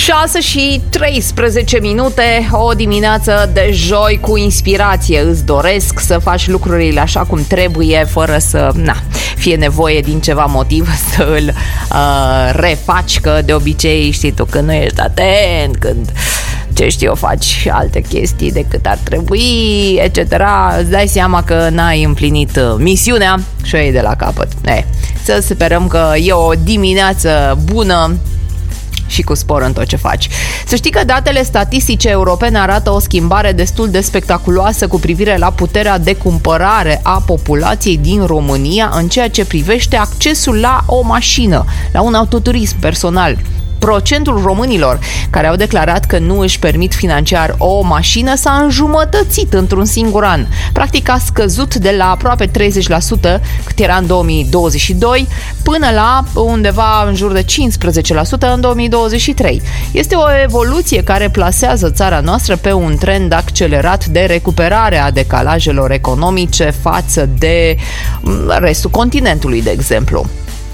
6:13, o dimineață de joi cu inspirație. Îți doresc să faci lucrurile așa cum trebuie, fără să fie nevoie din ceva motiv să îl refaci, că de obicei știi tu că nu ești atent, când ce știu eu, faci alte chestii decât ar trebui, etc. Îți dai seama că n-ai împlinit misiunea și o iei de la capăt. Să sperăm că e o dimineață bună și cu spor în tot ce faci. Să știi că datele statistice europene arată o schimbare destul de spectaculoasă cu privire la puterea de cumpărare a populației din România în ceea ce privește accesul la o mașină, la un autoturism personal. Procentul românilor care au declarat că nu își permit financiar o mașină s-a înjumătățit într-un singur an. Practic a scăzut de la aproape 30% cât era în 2022 până la undeva în jur de 15% în 2023. Este o evoluție care plasează țara noastră pe un trend accelerat de recuperare a decalajelor economice față de restul continentului, de exemplu.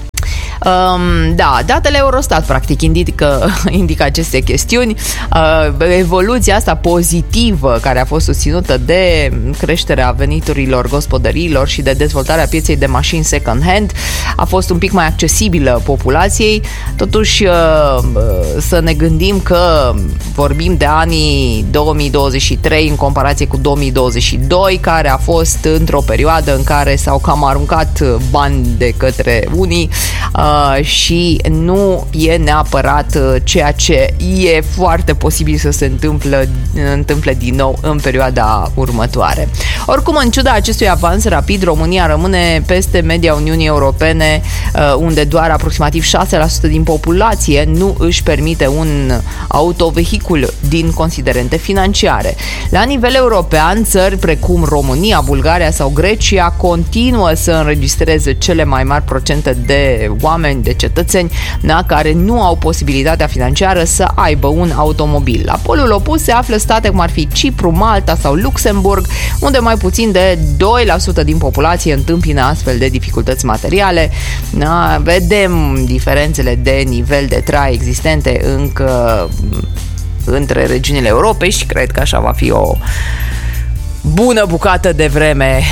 Datele Eurostat practic indică aceste chestiuni. Evoluția asta pozitivă, care a fost susținută de creșterea veniturilor gospodăriilor și de dezvoltarea pieței de mașini second hand, a fost un pic mai accesibilă populației. Totuși, să ne gândim că vorbim de anii 2023 în comparație cu 2022, care a fost într-o perioadă în care s-au cam aruncat bani de către unii și nu e neapărat ceea ce e foarte posibil să se întâmple din nou în perioada următoare. Oricum, în ciuda acestui avans rapid, România rămâne peste media Uniunii Europene, unde doar aproximativ 6% din populație nu își permite un autovehicul din considerente financiare. La nivel european, țări precum România, Bulgaria sau Grecia continuă să înregistreze cele mai mari procente de oameni, de cetățeni care nu au posibilitatea financiară să aibă un automobil. La polul opus se află state cum ar fi Cipru, Malta sau Luxemburg, unde mai puțin de 2% din populație întâmpină astfel de dificultăți materiale. Vedem diferențele de nivel de trai existente încă între regiunile Europei și cred că așa va fi o bună bucată de vreme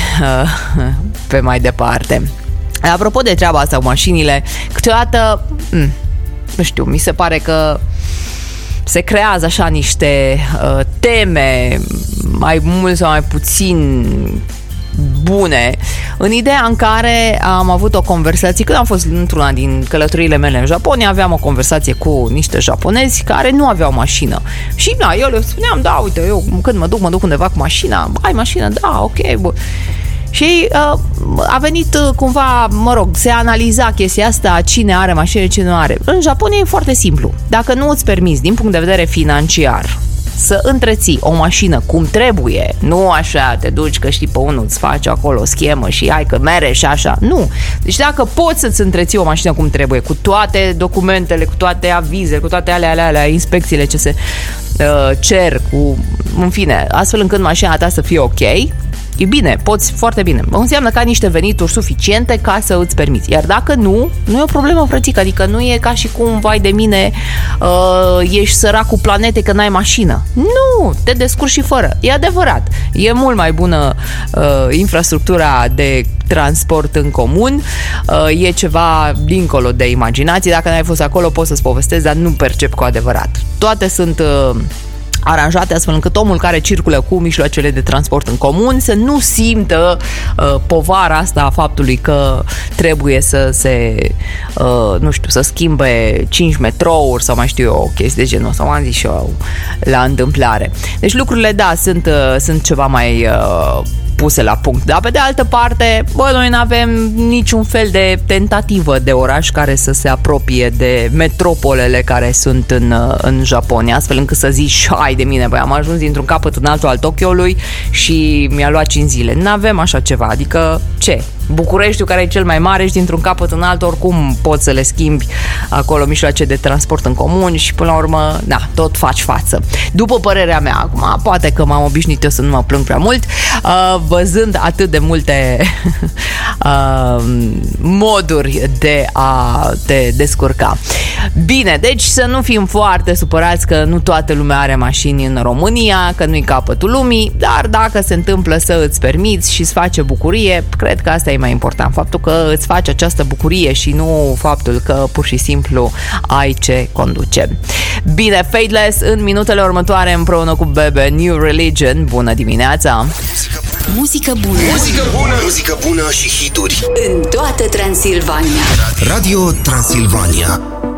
pe mai departe. Apropo de treaba asta cu mașinile, câteodată, nu știu, mi se pare că se creează așa niște teme mai mult sau mai puțin bune, în ideea în care am avut o conversație, când am fost într-una din călătoriile mele în Japonia, aveam o conversație cu niște japonezi care nu aveau mașină. Și eu le spuneam, uite, eu când mă duc undeva cu mașina, ai mașină? Da, ok, bun. Și a venit cumva, se analiza chestia asta, cine are mașină, cine nu are. În Japonia e foarte simplu. Dacă nu îți permiți din punct de vedere financiar să întreții o mașină cum trebuie, nu așa te duci că știi pe unul îți faci acolo o schemă și hai că mere și așa, nu. Deci dacă poți să-ți întreții o mașină cum trebuie, cu toate documentele, cu toate avizele, cu toate alea, inspecțiile ce se cer, în fine, astfel încât mașina ta să fie ok, e bine, poți foarte bine. Înseamnă că ai niște venituri suficiente ca să îți permiți. Iar dacă nu e o problemă, frățică. Adică nu e ca și cum, vai de mine, ești săracul planetei că n-ai mașină. Nu, te descurci și fără. E adevărat. E mult mai bună infrastructura de transport în comun. E ceva dincolo de imaginație. Dacă n-ai fost acolo, poți să-ți povestesc, dar nu percep cu adevărat. Toate sunt aranjate astfel încât omul care circulă cu mijloacele de transport în comun să nu simtă povara asta a faptului că trebuie să se să schimbe 5 metrouri sau mai știu eu, o chestie de genul, sau am zis și eu la întâmplare. Deci lucrurile, sunt ceva mai puse la punct. Dar pe de altă parte, noi nu avem niciun fel de tentativă de oraș care să se apropie de metropolele care sunt în Japonia, astfel încât să zici, hai de mine, am ajuns dintr-un capăt în altul al Tokyoului și mi-a luat 5 zile. Nu avem așa ceva, adică ce? Bucureștiul, care e cel mai mare, și dintr-un capăt în altul, oricum poți să le schimbi acolo mijloace de transport în comun și până la urmă, tot faci față. După părerea mea, acum, poate că m-am obișnuit eu să nu mă plâng prea mult, văzând atât de multe moduri de a te descurca. Bine, deci să nu fim foarte supărați că nu toată lumea are mașini în România, că nu-i capătul lumii, dar dacă se întâmplă să îți permiți și îți face bucurie, cred că asta e mai important, faptul că îți faci această bucurie și nu faptul că pur și simplu ai ce conduce. Bine, Faithless în minutele următoare împreună cu Bebe, New Religion. Bună dimineața! Muzică bună. Muzică bună. Muzică bună și hituri în toată Transilvania. Radio Transilvania.